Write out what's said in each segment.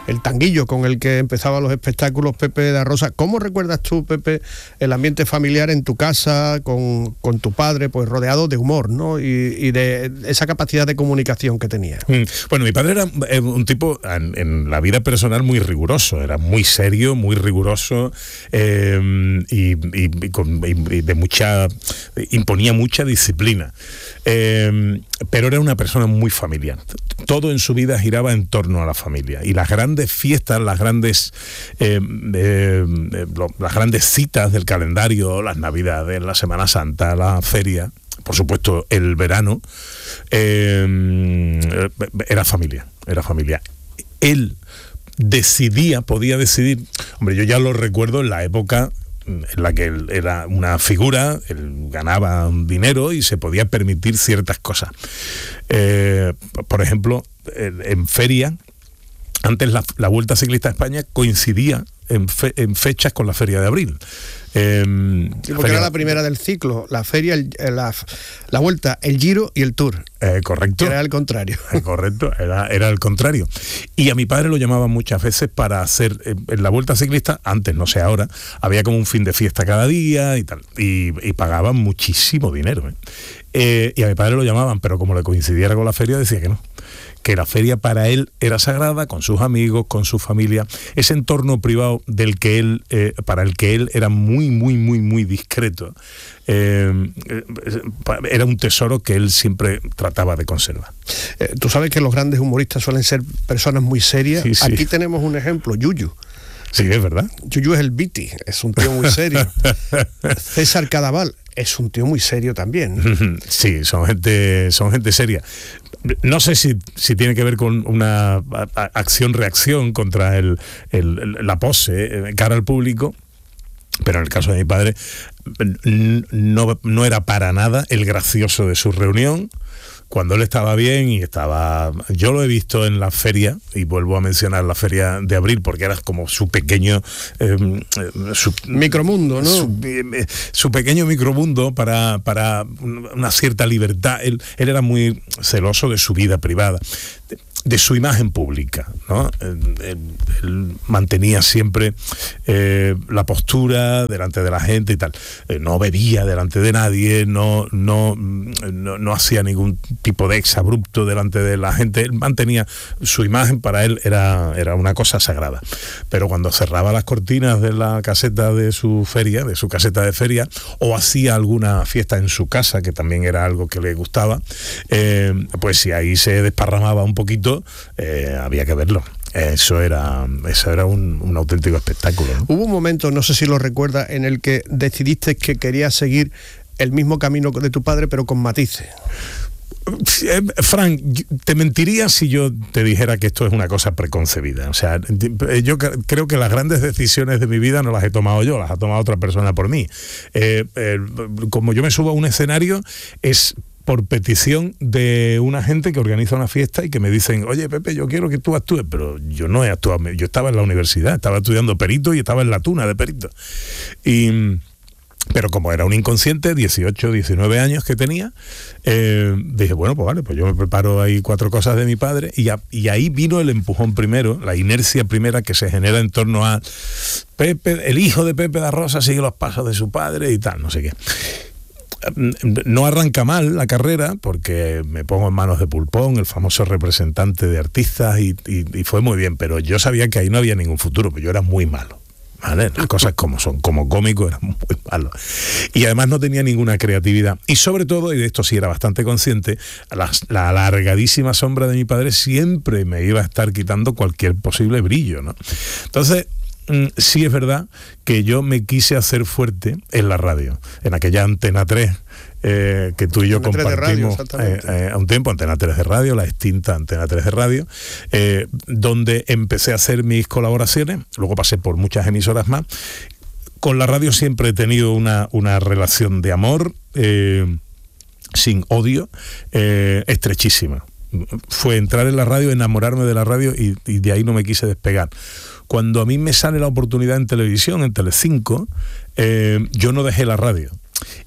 el tanguillo con el que empezaban los espectáculos Pepe da Rosa. ¿Cómo recuerdas tú, Pepe, el ambiente familiar en tu casa, con tu padre, pues rodeado de humor, ¿no? Y de esa capacidad de comunicación que tenía? Bueno, mi padre era un tipo en la vida personal muy riguroso, era muy serio, muy riguroso, y de mucha, imponía mucha disciplina, pero era una persona muy familiar. Todo en su vida giraba en torno a la familia, y las grandes fiestas, las grandes citas del calendario, las Navidades, la Semana Santa, la feria, por supuesto el verano, era familia. Él podía decidir, hombre, yo ya lo recuerdo en la época en la que él era una figura, él ganaba dinero y se podía permitir ciertas cosas. Por ejemplo, en feria, antes la Vuelta Ciclista a España coincidía en fechas con la Feria de Abril. Porque era la primera del ciclo, la feria, la Vuelta, el Giro y el Tour. Correcto. Era al contrario. Correcto, era al contrario. Y a mi padre lo llamaban muchas veces para hacer, en la Vuelta Ciclista, antes, no sé ahora, había como un fin de fiesta cada día y tal, y pagaban muchísimo dinero. Y a mi padre lo llamaban, pero como le coincidiera con la feria, decía que no, que la feria para él era sagrada, con sus amigos, con su familia, ese entorno privado para el que él era muy, muy, muy, muy discreto, era un tesoro que él siempre trataba de conservar. Tú sabes que los grandes humoristas suelen ser personas muy serias. Sí, sí. Aquí tenemos un ejemplo, Yuyu. Sí, es verdad. Yuyu es el Viti, es un tío muy serio. César Cadaval es un tío muy serio también. Sí, son gente seria. No sé si tiene que ver con una acción-reacción contra la pose cara al público, pero en el caso de mi padre no era para nada el gracioso de su reunión. Cuando él estaba bien yo lo he visto en la feria, y vuelvo a mencionar la Feria de Abril porque era como su pequeño micromundo, ¿no? Su pequeño micromundo para una cierta libertad. Él era muy celoso de su vida privada, de su imagen pública, ¿no? Él mantenía siempre la postura delante de la gente y tal. No bebía delante de nadie, no hacía ningún tipo de exabrupto delante de la gente. Él mantenía su imagen, para él era una cosa sagrada. Pero cuando cerraba las cortinas de la caseta de su caseta de feria, o hacía alguna fiesta en su casa, que también era algo que le gustaba, pues si ahí se desparramaba un poquito, había que verlo. Eso era un auténtico espectáculo, ¿no? Hubo un momento, no sé si lo recuerdas, en el que decidiste que querías seguir el mismo camino de tu padre, pero con matices. Frank, te mentiría si yo te dijera que esto es una cosa preconcebida. O sea, yo creo que las grandes decisiones de mi vida no las he tomado yo, las ha tomado otra persona por mí. Como yo me subo a un escenario, es por petición de una gente que organiza una fiesta y que me dicen: oye, Pepe, yo quiero que tú actúes. Pero yo no he actuado, yo estaba en la universidad, estaba estudiando perito y estaba en la tuna de perito. Pero como era un inconsciente, 18, 19 años que tenía, dije, bueno, pues vale, pues yo me preparo ahí 4 cosas de mi padre, y ahí vino el empujón primero, la inercia primera que se genera en torno a Pepe, el hijo de Pepe da Rosa sigue los pasos de su padre y tal, no sé qué. No arranca mal la carrera, porque me pongo en manos de Pulpón, el famoso representante de artistas, y fue muy bien, pero yo sabía que ahí no había ningún futuro, porque yo era muy malo. ¿Vale? Las cosas como son, como cómico era muy malo. Y además no tenía ninguna creatividad. Y sobre todo, y de esto sí era bastante consciente, la alargadísima sombra de mi padre siempre me iba a estar quitando cualquier posible brillo, ¿no? Entonces, sí es verdad que yo me quise hacer fuerte en la radio, en aquella Antena 3, que tú y yo compartimos a un tiempo, Antena 3 de radio, la extinta Antena 3 de radio, donde empecé a hacer mis colaboraciones. Luego pasé por muchas emisoras más. Con la radio siempre he tenido una relación de amor, sin odio, estrechísima. Fue entrar en la radio, enamorarme de la radio, y de ahí no me quise despegar. Cuando a mí me sale la oportunidad en televisión, en Telecinco, yo no dejé la radio.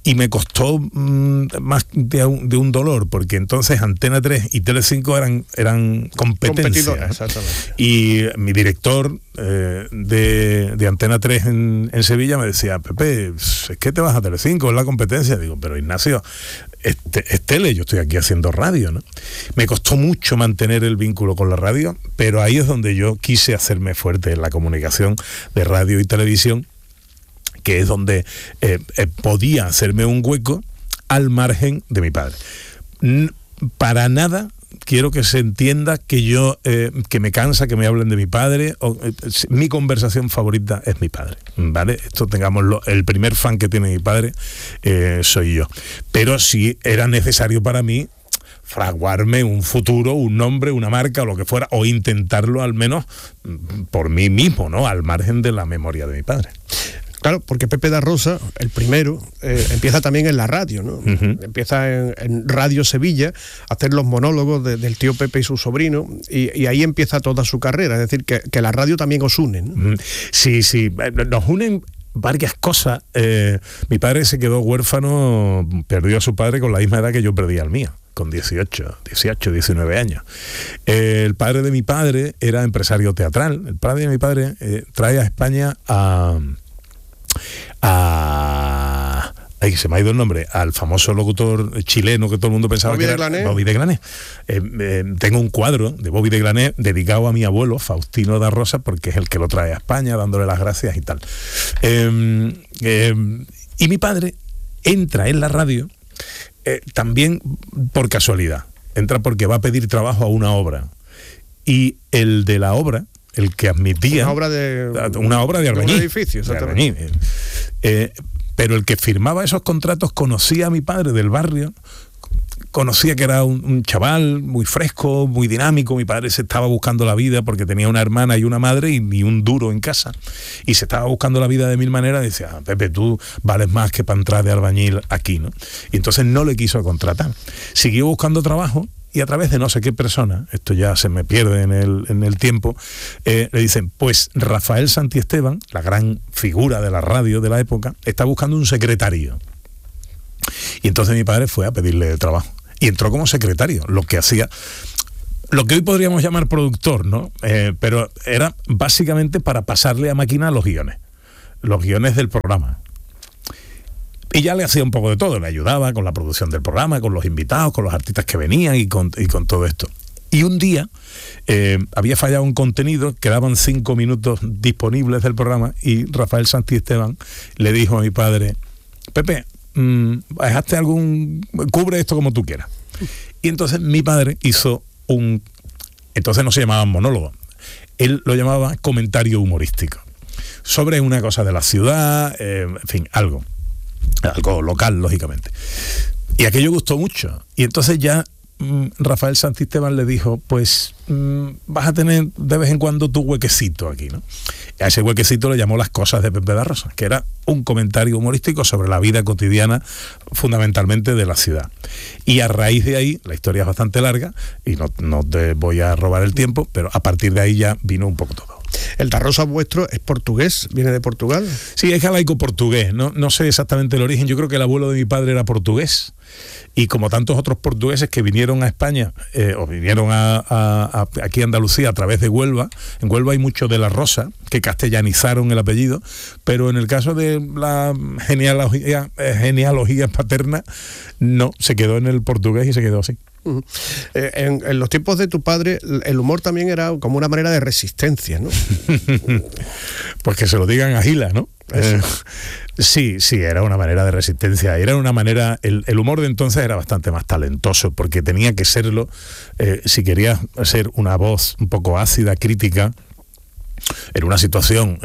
y me costó más de un dolor, porque entonces Antena 3 y Telecinco eran competencias. Exactamente. Y mi director de Antena 3 en Sevilla me decía, Pepe, es que te vas a Telecinco, es la competencia. Digo, pero Ignacio, es tele, yo estoy aquí haciendo radio, ¿no? Me costó mucho mantener el vínculo con la radio, pero ahí es donde yo quise hacerme fuerte en la comunicación de radio y televisión, que es donde podía hacerme un hueco al margen de mi padre. Para nada quiero que se entienda que yo, que me cansa que me hablen de mi padre. Mi conversación favorita es mi padre, ¿vale? Esto tengámoslo, el primer fan que tiene mi padre soy yo. Pero si era necesario para mí fraguarme un futuro, un nombre, una marca o lo que fuera, o intentarlo al menos por mí mismo, ¿no? Al margen de la memoria de mi padre. Claro, porque Pepe da Rosa, el primero, empieza también en la radio, ¿no? Uh-huh. Empieza en Radio Sevilla a hacer los monólogos del tío Pepe y su sobrino, y ahí empieza toda su carrera. Es decir, que la radio también os une, ¿no? Sí, nos unen varias cosas. Mi padre se quedó huérfano, perdió a su padre con la misma edad que yo perdí al mío, con 18, 19 años. El padre de mi padre era empresario teatral. El padre de mi padre trae a España se me ha ido el nombre, al famoso locutor chileno que todo el mundo pensaba Bobby que era Bobby de Glané. Tengo un cuadro de Bobby de Glané dedicado a mi abuelo Faustino da Rosa, porque es el que lo trae a España, dándole las gracias y tal. Y mi padre entra en la radio también por casualidad. Entra porque va a pedir trabajo a una obra, y el de la obra, el que admitía una obra de albañil, un edificio, exactamente. Pero el que firmaba esos contratos conocía a mi padre del barrio, conocía que era un chaval muy fresco, muy dinámico. Mi padre se estaba buscando la vida porque tenía una hermana y una madre y ni un duro en casa, y se estaba buscando la vida de mil maneras. Y decía, Pepe, tú vales más que para entrar de albañil aquí, ¿no? Y entonces no le quiso contratar. Siguió buscando trabajo, y a través de no sé qué persona, esto ya se me pierde en el tiempo, le dicen, pues Rafael Santiesteban, la gran figura de la radio de la época, está buscando un secretario. Y entonces mi padre fue a pedirle trabajo, y entró como secretario, lo que hacía, lo que hoy podríamos llamar productor, ¿no? Pero era básicamente para pasarle a máquina los guiones del programa. Y ya le hacía un poco de todo, le ayudaba con la producción del programa, con los invitados, con los artistas que venían y con todo esto. Y un día había fallado un contenido, quedaban 5 minutos disponibles del programa, y Rafael Santiesteban le dijo a mi padre, Pepe, hazte cubre esto como tú quieras. Y entonces mi padre hizo entonces no se llamaban monólogos, él lo llamaba comentario humorístico, sobre una cosa de la ciudad, en fin, algo local, lógicamente. Y aquello gustó mucho. Y entonces ya Rafael Santisteban le dijo, pues vas a tener de vez en cuando tu huequecito aquí, ¿no? Y a ese huequecito le llamó Las cosas de Pepe da Rosa, que era un comentario humorístico sobre la vida cotidiana, fundamentalmente de la ciudad. Y a raíz de ahí, la historia es bastante larga y no te voy a robar el tiempo, pero a partir de ahí ya vino un poco todo. ¿El da Rosa vuestro es portugués? ¿Viene de Portugal? Sí, es galaico-portugués. No sé exactamente el origen. Yo creo que el abuelo de mi padre era portugués. Y como tantos otros portugueses que vinieron a España, o vinieron aquí a Andalucía a través de Huelva, en Huelva hay mucho de la Rosa, que castellanizaron el apellido, pero en el caso de la genealogía paterna, no, se quedó en el portugués y se quedó así. En los tiempos de tu padre, el humor también era como una manera de resistencia, ¿no? Pues que se lo digan a Gila, ¿no? Sí, era una manera de resistencia. Era una manera. El humor de entonces era bastante más talentoso, porque tenía que serlo si querías ser una voz un poco ácida, crítica, en una situación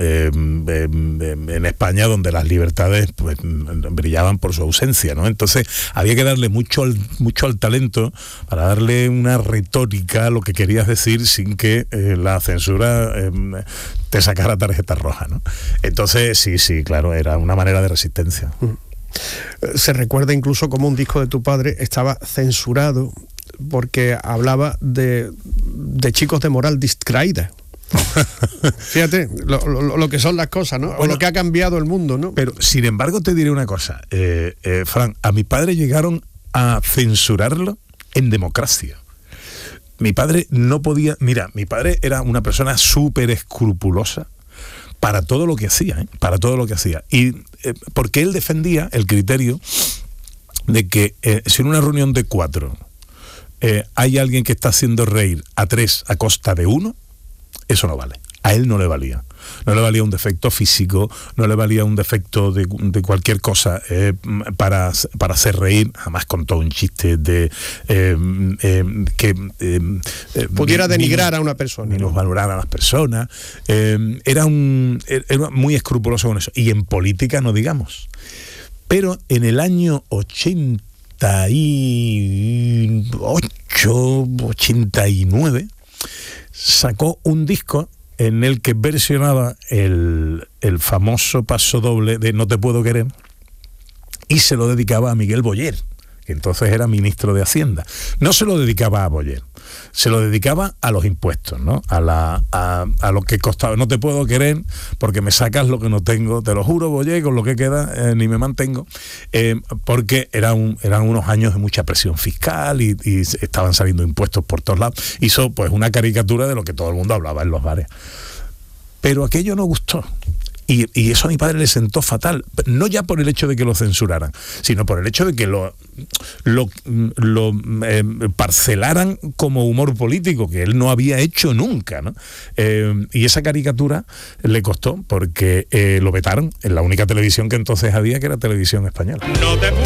en España donde las libertades pues brillaban por su ausencia, ¿no? Entonces había que darle mucho al talento para darle una retórica a lo que querías decir sin que la censura te sacara tarjeta roja, ¿no? Entonces sí, claro, era una manera de resistencia. Se recuerda incluso cómo un disco de tu padre estaba censurado porque hablaba de chicos de moral distraída. Fíjate lo que son las cosas, ¿no? Bueno, o lo que ha cambiado el mundo, ¿no? Pero, sin embargo, te diré una cosa, Fran, a mi padre llegaron a censurarlo en democracia. Mi padre no podía... Mira, mi padre era una persona súper escrupulosa para todo lo que hacía, para todo lo que hacía. Y porque él defendía el criterio de que si en una reunión de 4 hay alguien que está haciendo reír a 3 a costa de 1, eso no vale. A él no le valía. No le valía un defecto físico, no le valía un defecto de cualquier cosa para hacer reír. Jamás contó un chiste de que pudiera denigrar a una persona, ni nos valorar a las personas. Era muy escrupuloso con eso. Y en política no digamos. Pero en el año 88, 89, sacó un disco en el que versionaba el famoso paso doble de No te puedo querer, y se lo dedicaba a Miguel Boyer, que entonces era ministro de Hacienda. No se lo dedicaba a Boyer, se lo dedicaba a los impuestos, ¿no? A lo que costaba. No te puedo querer porque me sacas lo que no tengo, te lo juro, Boyer, con lo que queda ni me mantengo, porque eran unos años de mucha presión fiscal y estaban saliendo impuestos por todos lados. Hizo pues una caricatura de lo que todo el mundo hablaba en los bares. Pero aquello no gustó. Y eso a mi padre le sentó fatal, no ya por el hecho de que lo censuraran, sino por el hecho de que lo parcelaran como humor político, que él no había hecho nunca, ¿no? Y esa caricatura le costó, porque lo vetaron en la única televisión que entonces había, que era Televisión Española.